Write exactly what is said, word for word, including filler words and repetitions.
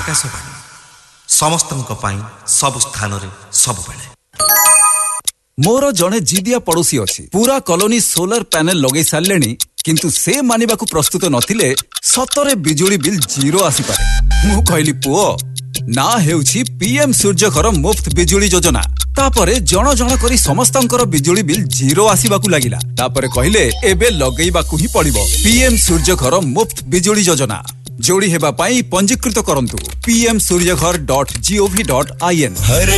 आकाशवाणी समस्तଙ୍କ ପାଇଁ सब स्थान रे सब बेले। मोर जड़े जिदिया पड़ोसी अच्छी पूरा कॉलोनी सोलर पैनल लगे सारे किंतु से मानिबा को प्रस्तुत नथिले सतरे बिजुली बिल जीरो आसी पारे। मु कहली पुओ ना हेउछि पीएम सूर्यघर मुफ्त बिजुली योजना। तापरे जण जण करी समस्तंकर बिजुली बिल जीरो आसीबाकू लागिला। तापरे कहले एबे लगेइबाकू ही पड़िबो पीएम सूर्यघर मुफ्त बिजुली योजना। जोड़ी हेबा पाई पंजीकृत करंतु P M Surya Ghar dot G O V dot I N. Her